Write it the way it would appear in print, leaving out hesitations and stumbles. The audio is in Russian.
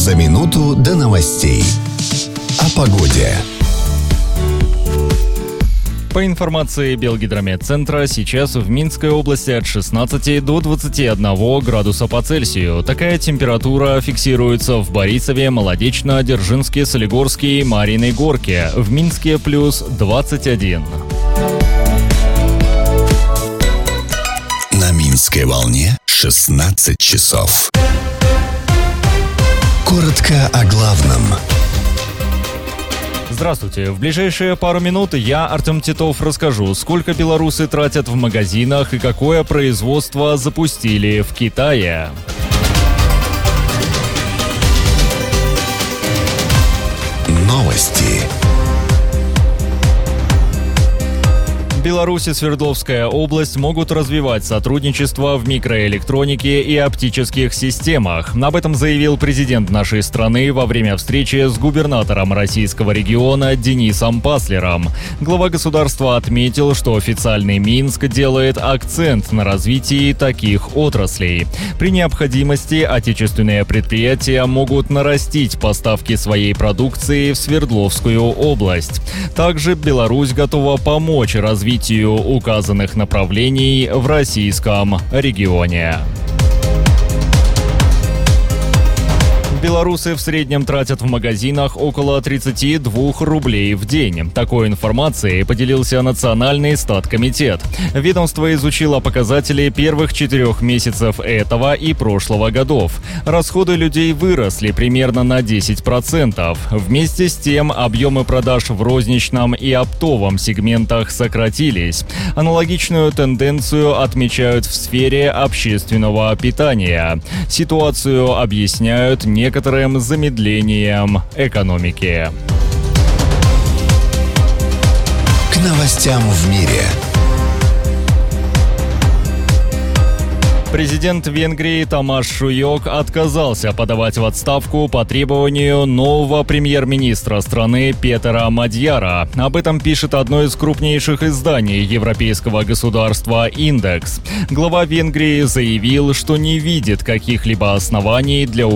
За минуту до новостей. О погоде. По информации Белгидрометцентра, сейчас в Минской области от 16 до 21 градуса по Цельсию. Такая температура фиксируется в Борисове, Молодечно, Дзержинске, Солигорске и Марьиной Горке. В Минске плюс 21. На Минской волне 16 часов. Коротко о главном. Здравствуйте. В ближайшие пару минут я, Артем Титов, расскажу, сколько белорусы тратят в магазинах и какое производство запустили в Китае. Новости. Беларусь и Свердловская область могут развивать сотрудничество в микроэлектронике и оптических системах. Об этом заявил президент нашей страны во время встречи с губернатором российского региона Денисом Паслером. Глава государства отметил, что официальный Минск делает акцент на развитии таких отраслей. При необходимости отечественные предприятия могут нарастить поставки своей продукции в Свердловскую область. Также Беларусь готова помочь развитию указанных направлений в российском регионе. Белорусы в среднем тратят в магазинах около 32 рублей в день. Такой информацией поделился Национальный статкомитет. Ведомство изучило показатели первых 4 месяцев этого и прошлого годов. Расходы людей выросли примерно на 10%. Вместе с тем объемы продаж в розничном и оптовом сегментах сократились. Аналогичную тенденцию отмечают в сфере общественного питания. Ситуацию объясняют некоторым замедлением экономики. К новостям в мире. Президент Венгрии Тамаш Шуйок отказался подавать в отставку по требованию нового премьер-министра страны Петера Мадьяра. Об этом пишет одно из крупнейших изданий европейского государства «Индекс». Глава Венгрии заявил, что не видит каких-либо оснований для